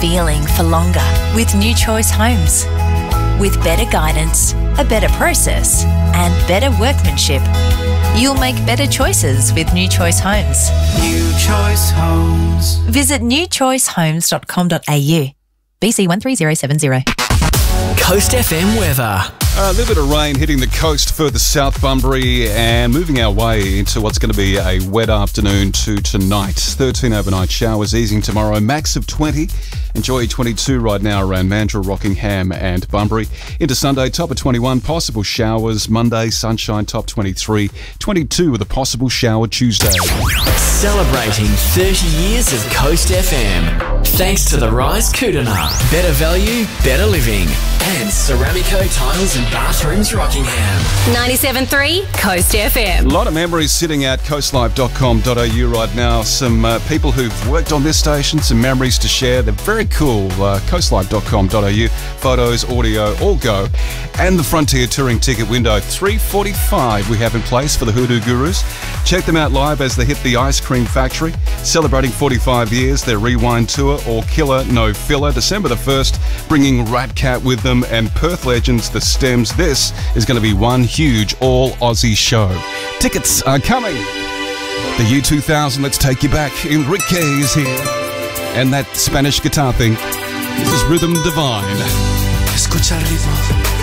feeling for longer with New Choice Homes. With better guidance, a better process, and better workmanship, you'll make better choices with New Choice Homes. New Choice Homes. Visit newchoicehomes.com.au. BC 13070. Coast FM weather. A little bit of rain hitting the coast further south, Bunbury, and moving our way into what's going to be a wet afternoon to tonight. 13 overnight showers, easing tomorrow, max of 20. Enjoy 22 right now around Mandurah, Rockingham and Bunbury. Into Sunday, top of 21, possible showers. Monday, sunshine, top 23. 22 with a possible shower Tuesday. Celebrating 30 years of Coast FM. Thanks to the Rise Kootenai. Better value, better living. And Ceramico Tiles and Bathrooms Rockingham. 97.3 Coast FM. A lot of memories sitting at coastlife.com.au right now. Some people who've worked on this station, some memories to share. They're very cool. Coastlife.com.au. Photos, audio, all go. And the Frontier Touring ticket window. 3:45 we have in place for the Hoodoo Gurus. Check them out live as they hit the Ice Cream Factory. Celebrating 45 years, their Rewind Tour, All Killer, No Filler. December the 1st, bringing Rat Cat with them and Perth legends, The Stems. This is going to be one huge all-Aussie show. Tickets are coming. The U2000, let's take you back. Enrique is here. And that Spanish guitar thing. This is Rhythm Divine. Escucha el ritmo.